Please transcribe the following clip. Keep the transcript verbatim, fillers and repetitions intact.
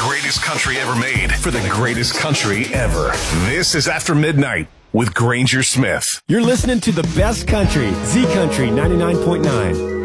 greatest country ever made for the greatest country ever. This is After Midnight with Granger Smith. You're listening to the best country, Z Country ninety-nine point nine.